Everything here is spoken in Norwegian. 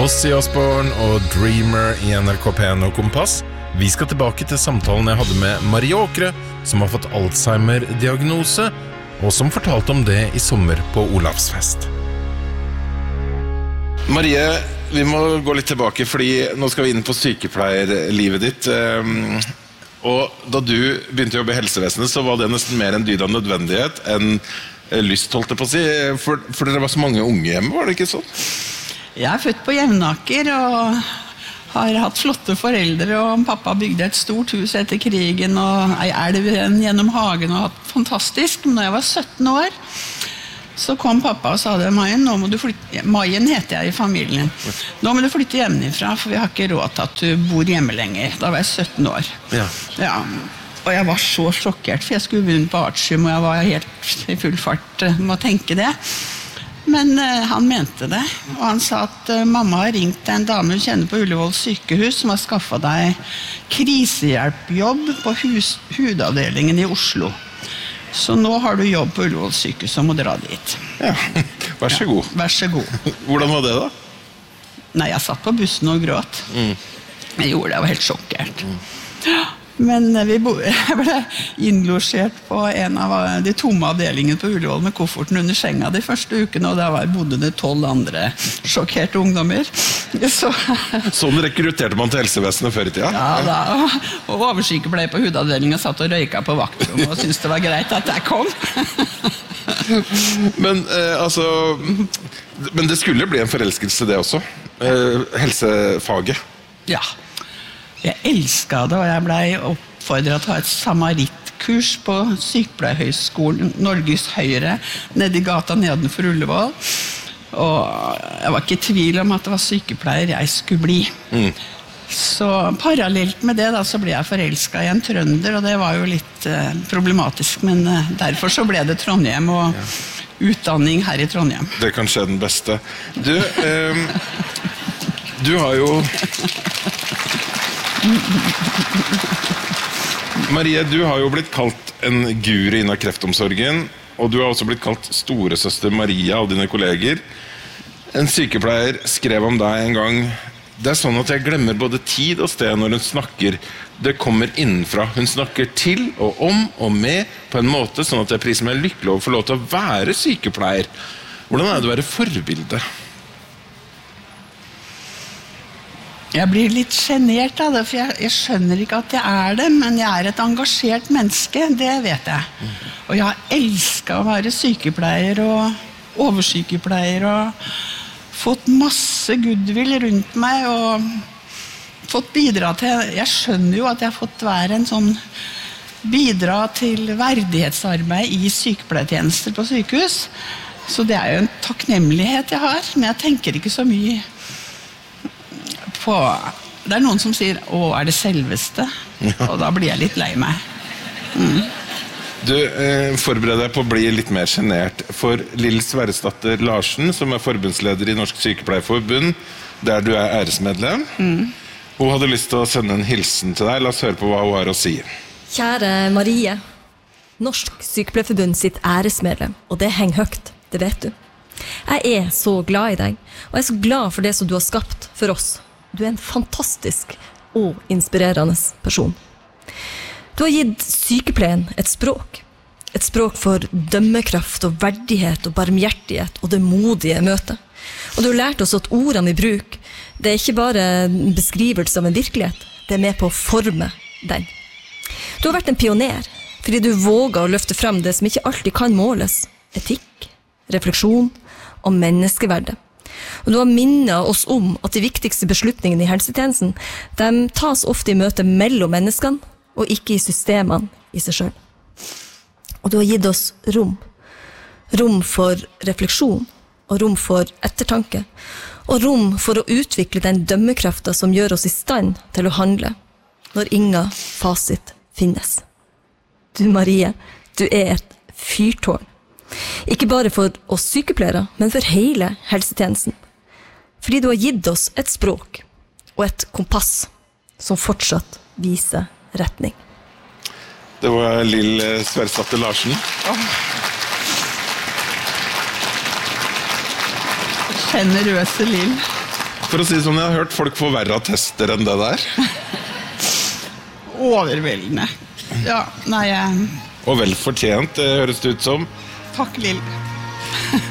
Ozzy Osbourne og Dreamer I NRK P1 og Kompass. Vi skal tilbake til samtalen jeg hadde med Marie Åkre, som har fått Alzheimer-diagnose, og som fortalte om det I sommer på Olavsfest. Marie, vi må gå litt tilbake, fordi nå skal vi inn på sykepleierlivet ditt. Og da du begynte å jobbe I helsevesenet, så var det nesten mer en dyd av nødvendighet enn lyst, holdt jeg på å si. For dere var så mange unge hjemme, var det ikke sånn? Jeg født på Jevnaker og har hatt flotte foreldre, og pappa bygde et stort hus etter krigen, og ei elv gjennom hagen, og hatt fantastisk. Men når jeg var 17 år, så kom pappa og sa det, Maien, nå må du flytte, Maien heter jeg I familien, nå må du flytte hjemmefra, for vi har ikke råd til at du bor hjemme lenger. Da var jeg 17 år. Ja. Og jeg var så sjokkert, for jeg skulle begynne på artium, og jeg var helt I full fart med å tenke det. Men han mente det, og han sa at mamma har ringt en dame hun kjenner på Ullevål sykehus, som har skaffet deg krisehjelpjobb på hudavdelingen I Oslo. Så nå har du jobb på Ullevål sykehus og må dra dit. Ja, vær så god. Vær så god. Hvordan var det da? Nei, jeg satt på bussen og gråt. Jeg gjorde det, jeg var helt sjokkert. Men jeg ble innlosjert på en av de tomme avdelingene på Ullevål med kofferten under senga de første ukene, og der bodde det 12 andre sjokkerte ungdommer. Sånn rekrutterte man til helsevesenet før I tida? Ja da, og oversykepleier på hudavdelingen satt og røyka på vaktrommet og syntes det var greit at jeg kom. Men men det skulle bli en forelskelse det også, helsefaget. Ja, jeg elsket det, og jeg ble oppfordret til å ha et samaritkurs på Sykepleierhøgskolen Norges Høyre, nede I gata nedenfor Ullevål. Og jeg var ikke I tvil om at det var sykepleier jeg skulle bli. Så parallelt med det da, så ble jeg forelsket I en trønder, og det var jo litt problematisk, men derfor så ble det Trondheim og utdanning her I Trondheim. Det kan skje den beste. Du har jo... Marie, du har jo blitt kalt en guru innen kreftomsorgen, og du har også blitt kalt storesøster Maria av dine kolleger. En sykepleier skrev om deg en gang: det sånn at jeg glemmer både tid og sted når hun snakker. Det kommer innenfra. Hun snakker til og om og med på en måte sånn at jeg priser meg lykkelig over å få lov til å være sykepleier. Hvordan det å være forbilde? Jeg blir litt genert av det, for jeg skjønner ikke at jeg det, men jeg et engasjert menneske, det vet jeg. Og jeg har elsket å være sykepleier og oversykepleier, og fått masse goodwill rundt meg, og fått bidra til, jeg skjønner jo at jeg har fått være en sånn bidra til verdighetsarbeid I sykepleietjenester på sykehus. Så det jo en takknemlighet jeg har, men jeg tenker ikke så mye på, det noen som sier, det selveste? Og da blir jeg litt lei meg. Du forbereder deg på å bli litt mer genert for Lill Sverresdatter Larsen, som forbundsleder I Norsk Sykepleierforbund, der du æresmedlem. Hun hadde lyst til å sende en hilsen til deg. La oss høre på hva hun har å si. Kjære Marie, Norsk Sykepleierforbund sitt æresmedlem, og det henger høyt, det vet du. Jeg så glad I deg, og jeg så glad for det som du har skapt for oss. Du en fantastisk og inspirerende person. Du har gitt sykepleien et språk for dømmekraft og verdighet og barmhjertighet og det modige møtet. Og du har lært oss at ordene I bruk, det ikke bare en beskrivelse av en virkelighet, det med på å forme den. Du har vært en pioner, fordi du våger å løfte frem det som ikke alltid kan måles. Etikk, refleksjon og menneskeverdet. Og du har minnet oss om at de viktigste beslutningene I helsetjenesten, de tas ofte I møte mellom menneskene, og ikke I systemene I seg selv. Og du har gitt oss rom. Rom for refleksjon, og rom for ettertanke, og rom for å utvikle den dømmekraften som gjør oss I stand til å handle, når ingen fasit finnes. Du, Marie, du et fyrtårn. Ikke bare for oss sykepleiere, men for hele helsetjenesten. Fordi du har gitt oss et språk og et kompass som fortsatt viser retning. Det var Lill Sverresdatter Larsen. Generøse Lill. For å si det sånn, jeg har hørt folk få verre attester enn det der. Overveldende. Ja, nei, Og vel fortjent, det høres det ut som. takk Lill.